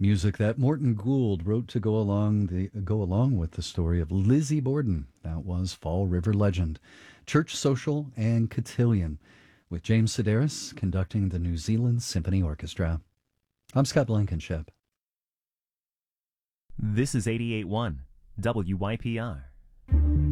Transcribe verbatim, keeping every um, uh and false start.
Music that Morton Gould wrote to go along the go along with the story of Lizzie Borden. That was Fall River Legend, Church Social, and Cotillion, with James Sedaris conducting the New Zealand Symphony Orchestra. I'm Scott Blankenship. This is eighty-eight point one W Y P R.